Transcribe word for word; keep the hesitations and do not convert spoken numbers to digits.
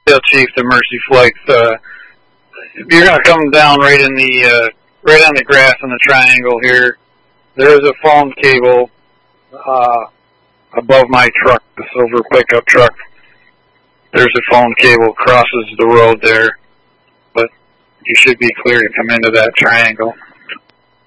Dale Chief to Mercy Flights. Uh, you're going to come down right in the uh, right on the grass in the triangle here. There's a phone cable uh, above my truck, the silver pickup truck. There's a phone cable crosses the road there, but you should be clear to come into that triangle.